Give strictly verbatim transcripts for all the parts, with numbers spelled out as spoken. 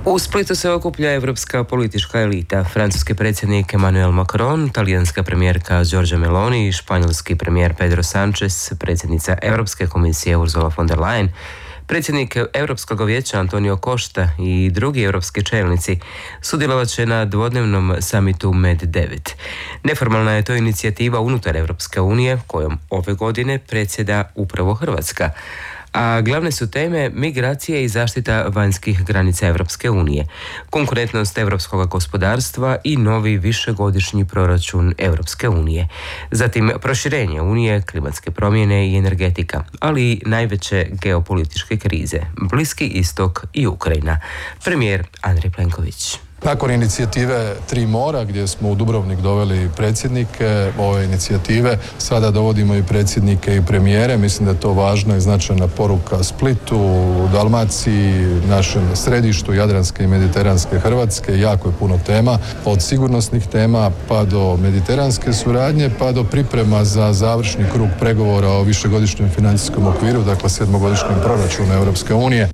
U Splitu se okuplja evropska politička elita. Francuski predsjednik Emmanuel Macron, talijanska premijerka Giorgia Meloni i španjolski premijer Pedro Sanchez, predsjednica Europske komisije Ursula von der Leyen, predsjednik Europskog vijeća Antonio Costa i drugi europski čelnici sudjelovat će na dvodnevnom samitu Med devet. Neformalna je to inicijativa unutar Europske unije kojom ove godine predsjeda upravo Hrvatska. A glavne su teme migracije i zaštita vanjskih granica Europske unije, konkurentnost europskog gospodarstva i novi višegodišnji proračun Europske unije. Zatim proširenje unije, klimatske promjene i energetika, ali i najveće geopolitičke krize, Bliski istok i Ukrajina. Premijer Andrej Plenković. Nakon inicijative Tri mora, gdje smo u Dubrovnik doveli predsjednike ove inicijative, sada dovodimo i predsjednike i premijere. Mislim da je to važna i značajna poruka Splitu, Dalmaciji, našem središtu Jadranske i Mediteranske Hrvatske. Jako je puno tema, od sigurnosnih tema pa do mediteranske suradnje, pa do priprema za završni krug pregovora o višegodišnjem financijskom okviru, dakle sedmogodišnjem proračunu Europske unije.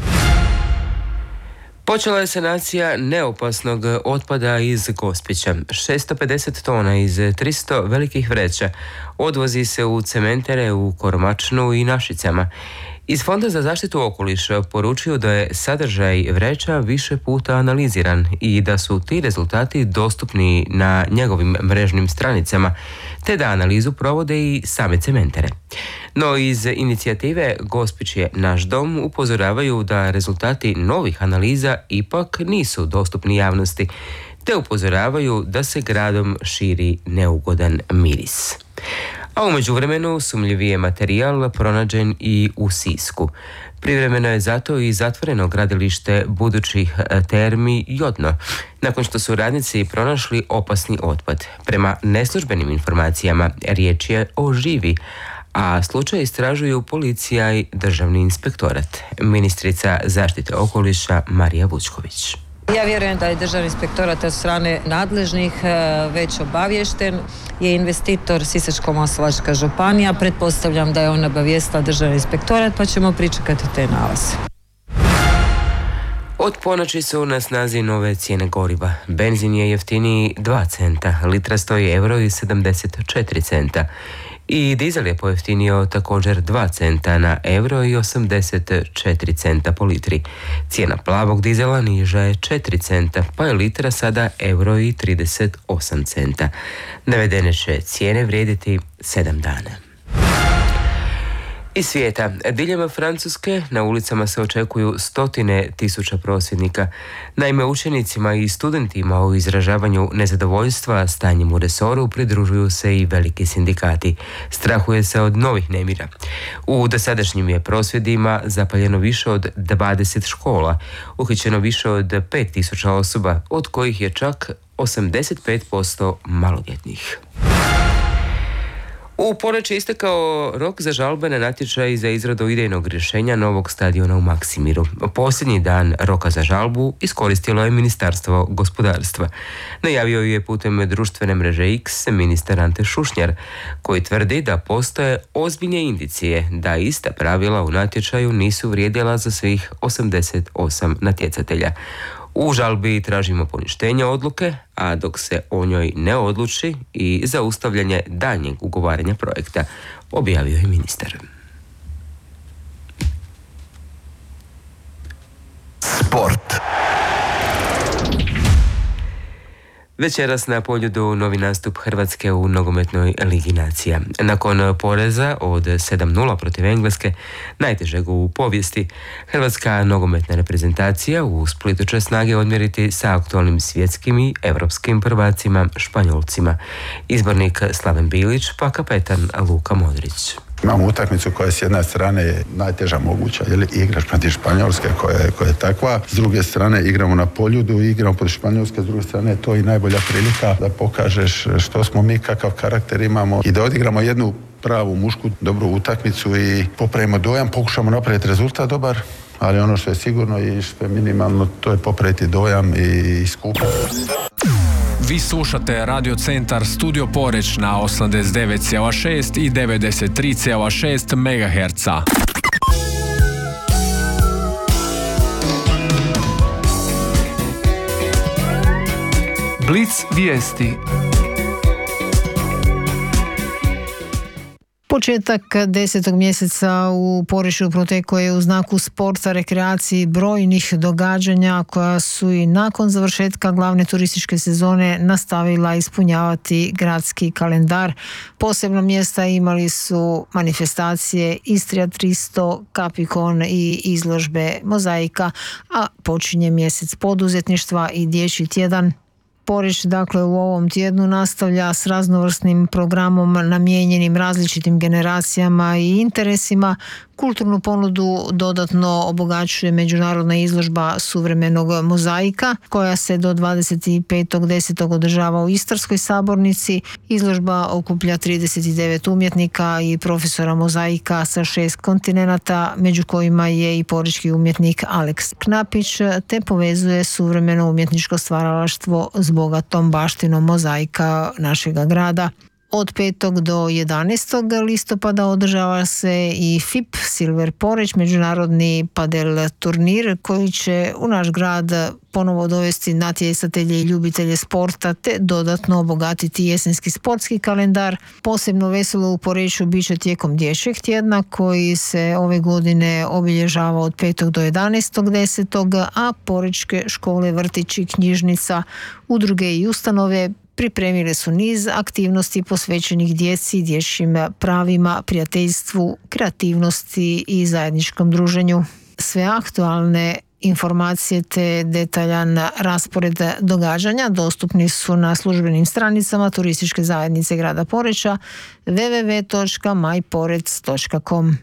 Počela je sanacija neopasnog otpada iz Gospića. šesto pedeset tona iz tristo velikih vreća odvozi se u cementere u Koromačnu i Našicama. Iz Fonda za zaštitu okoliša poručuju da je sadržaj vreća više puta analiziran i da su ti rezultati dostupni na njegovim mrežnim stranicama, te da analizu provode i same cementere. No iz inicijative Gospić je naš dom upozoravaju da rezultati novih analiza ipak nisu dostupni javnosti, te upozoravaju da se gradom širi neugodan miris. A u međuvremenu sumnjivi je materijal pronađen i u Sisku. Privremeno je zato i zatvoreno gradilište budućih termi Jodno, nakon što su radnici pronašli opasni otpad. Prema neslužbenim informacijama riječ je o živi, a slučaj istražuju policija i državni inspektorat. Ministrica zaštite okoliša Marija Vučković. Ja vjerujem da je državni inspektorat od strane nadležnih već obaviješten. Je investitor Sisačko-moslavačka županija. Pretpostavljam da je on obavijestila državni inspektorat, pa ćemo pričekati te nalaze. Od ponoći su na snazi nove cijene goriva. Benzin je jeftiniji dva centa, litra stoji euro i sedamdeset četiri centa. I dizel je pojeftinio također dva centa na euro i osamdeset četiri centa po litri. Cijena plavog dizela niža je četiri centa, pa je litra sada euro i trideset osam centa. Navedene će cijene vrijediti sedam dana. Iz svijeta, diljem Francuske na ulicama se očekuju stotine tisuća prosvjednika. Naime, učenicima i studentima u izražavanju nezadovoljstva stanjem u resoru pridružuju se i veliki sindikati. Strahuje se od novih nemira. U dosadašnjim je prosvjedima zapaljeno više od dvadeset škola, uhićeno više od pet tisuća osoba, od kojih je čak osamdeset pet posto maloljetnih. U ponoć je istekao rok za žalbe na natječaj za izradu idejnog rješenja novog stadiona u Maksimiru. Posljednji dan roka za žalbu iskoristilo je Ministarstvo gospodarstva. Najavio je putem društvene mreže X ministar Ante Šušnjar, koji tvrdi da postoje ozbiljne indicije da ista pravila u natječaju nisu vrijedila za svih osamdeset osam natjecatelja. U žalbi tražimo poništenje odluke, a dok se o njoj ne odluči i zaustavljanje daljnjeg ugovaranja projekta, objavio je ministar. Sport. Večeras na Poljudu novi nastup Hrvatske u nogometnoj Ligi nacija. Nakon poreza od sedam nula protiv Engleske, najtežeg u povijesti, Hrvatska nogometna reprezentacija u Splitu će snage odmjeriti sa aktualnim svjetskim i europskim prvacima Španjolcima. Izbornik Slaven Bilić, pa kapetan Luka Modrić. Imamo utakmicu koja je s jedne strane najteža moguća, jer igraš protiv Španjolske koja je, koja je takva. S druge strane igramo na Poljudu, igramo protiv Španjolske, s druge strane to je i najbolja prilika da pokažeš što smo mi, kakav karakter imamo i da odigramo jednu pravu mušku, dobru utakmicu i popravimo dojam, pokušamo napraviti rezultat dobar, ali ono što je sigurno i što je minimalno, to je popraviti dojam i skupiti. Vi slušate Radio Centar Studio Poreč na osamdeset devet zarez šest i devedeset tri zarez šest megaherca. Blic vijesti. Početak desetog mjeseca u Poreču protekao je u znaku sporta, rekreaciji, brojnih događanja koja su i nakon završetka glavne turističke sezone nastavila ispunjavati gradski kalendar. Posebno mjesta imali su manifestacije Istria tristo, Capicon i izložbe Mozaika, a počinje mjesec poduzetništva i dječji tjedan. Poreč, dakle, u ovom tjednu nastavlja s raznovrsnim programom namijenjenim različitim generacijama i interesima. Kulturnu ponudu dodatno obogaćuje međunarodna izložba suvremenog mozaika koja se do dvadeset petog desetog održava u Istarskoj sabornici. Izložba okuplja trideset devet umjetnika i profesora mozaika sa šest kontinenata, među kojima je i porečki umjetnik Aleks Knapić, te povezuje suvremeno umjetničko stvaralaštvo s bogatom baštinom mozaika našega grada. Od petog do jedanaestog listopada održava se i F I P Silver Poreč, međunarodni padel turnir koji će u naš grad ponovo dovesti natjecatelje i ljubitelje sporta te dodatno obogatiti jesenski sportski kalendar. Posebno veselo u Poreču bit će tijekom dječjeg tjedna koji se ove godine obilježava od petog do jedanaestog desetog, a porečke škole, vrtići, knjižnica, udruge i ustanove pripremile su niz aktivnosti posvećenih djeci, dječjim pravima, prijateljstvu, kreativnosti i zajedničkom druženju. Sve aktualne informacije te detaljan raspored događanja dostupni su na službenim stranicama turističke zajednice grada Poreča w w w točka maj porec točka com.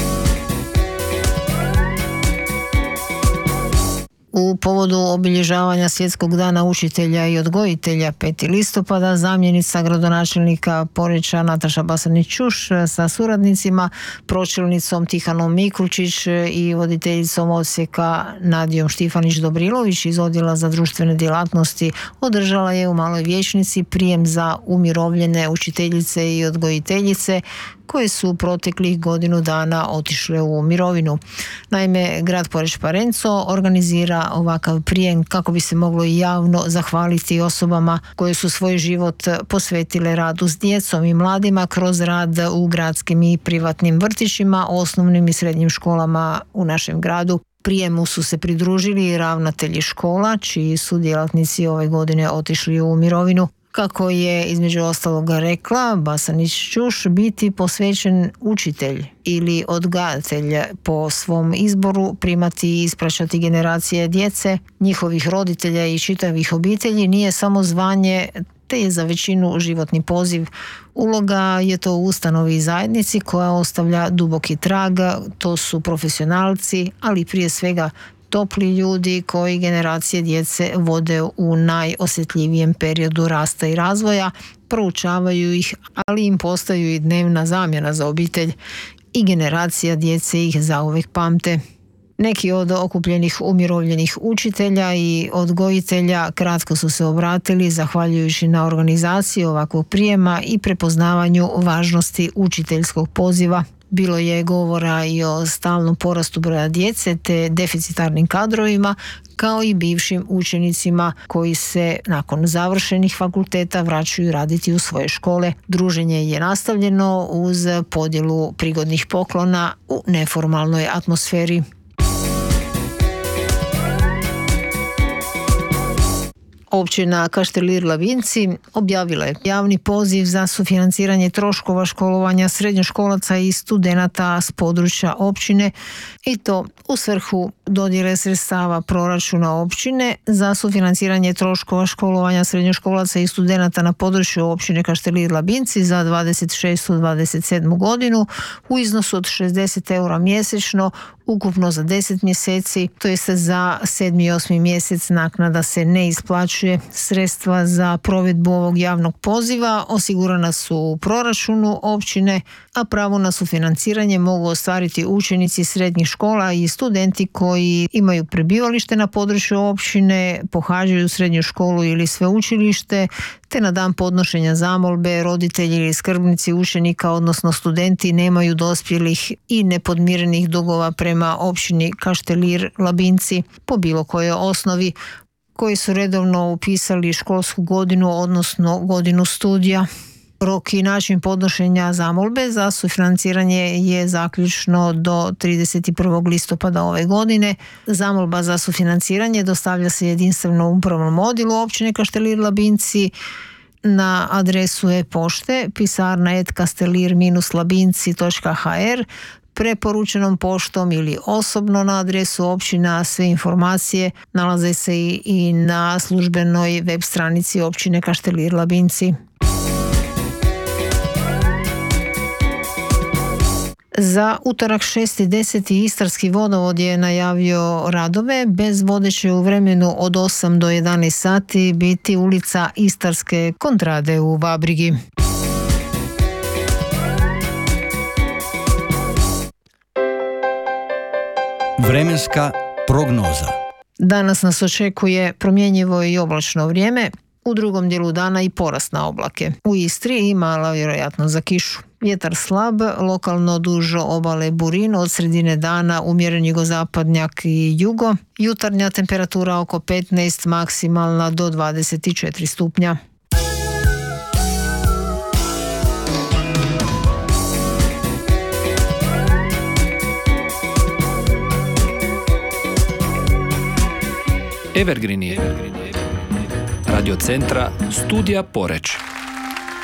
U povodu obilježavanja Svjetskog dana učitelja i odgojitelja petog listopada zamjenica gradonačelnika Poreča Nataša Basanić-Čuš sa suradnicima, pročelnicom Tihanom Mikulčić i voditeljicom odsjeka Nadijom Štifanić-Dobrilović iz Odjela za društvene djelatnosti održala je u Maloj vijećnici prijem za umirovljene učiteljice i odgojiteljice koje su u proteklih godinu dana otišle u mirovinu. Naime, grad Poreč Parenco organizira ovakav prijem kako bi se moglo i javno zahvaliti osobama koje su svoj život posvetile radu s djecom i mladima kroz rad u gradskim i privatnim vrtićima, osnovnim i srednjim školama u našem gradu. Prijemu su se pridružili ravnatelji škola, čiji su djelatnici ove godine otišli u mirovinu. Kako je između ostaloga rekla Basanić-Čuš, biti posvećen učitelj ili odgajatelj po svom izboru, primati i ispraćati generacije djece, njihovih roditelja i čitavih obitelji nije samo zvanje, te je za većinu životni poziv. Uloga je to u ustanovi i zajednici koja ostavlja duboki trag, to su profesionalci, ali prije svega topli ljudi koji generacije djece vode u najosjetljivijem periodu rasta i razvoja, proučavaju ih, ali im postaju i dnevna zamjena za obitelj i generacija djece ih zauvijek pamte. Neki od okupljenih umirovljenih učitelja i odgojitelja kratko su se obratili zahvaljujući na organizaciji ovakvog prijema i prepoznavanju važnosti učiteljskog poziva. Bilo je govora i o stalnom porastu broja djece te deficitarnim kadrovima, kao i bivšim učenicima koji se nakon završenih fakulteta vraćaju raditi u svoje škole. Druženje je nastavljeno uz podjelu prigodnih poklona u neformalnoj atmosferi. Općina Kaštelir Labinci objavila je javni poziv za sufinanciranje troškova školovanja srednjoškolaca i studenata s područja općine i to u svrhu dodjele sredstava proračuna općine za sufinanciranje troškova školovanja srednjoškolaca i studenata na području općine Kaštelir Labinci za dvadeset šestu dvadeset sedmu godinu u iznosu od šezdeset eura mjesečno, ukupno za deset mjeseci, to jest za sedmi i osmi mjesec naknada se ne isplaćuje. Sredstva za provedbu ovog javnog poziva osigurana su u proračunu općine, a pravo na sufinanciranje mogu ostvariti učenici srednjih škola i studenti koji imaju prebivalište na području općine, pohađaju srednju školu ili sveučilište, te na dan podnošenja zamolbe roditelji ili skrbnici učenika, odnosno studenti, nemaju dospjelih i nepodmirenih dugova prema općini Kaštelir Labinci po bilo kojoj osnovi. koji su redovno upisali školsku godinu, odnosno godinu studija. Rok i način podnošenja zamolbe za sufinanciranje je zaključno do trideset prvog listopada ove godine. Zamolba za sufinanciranje dostavlja se jedinstvenom upravnom odjelu općine Kaštelir Labinci na adresu e-pošte pisarna et kastelir labinci točka ha er, preporučenom poštom ili osobno na adresu općina. Sve informacije nalaze se i na službenoj web stranici općine Kaštelir Labinci. Za utorak šesti deseti Istarski vodovod je najavio radove. Bez vode će u vremenu od osam do jedanaest sati biti ulica Istarske kontrade u Vabrigi. Vremenska prognoza. Danas nas očekuje promjenjivo i oblačno vrijeme. U drugom dijelu dana i porast na oblake. U Istri i mala vjerojatnost za kišu. Vjetar slab, lokalno duž obale burin, od sredine dana umjeren jugozapadnjak i jugo. Jutarnja temperatura oko petnaest, maksimalna do dvadeset četiri stupnja. Evergreen je radio centra Studija Poreč.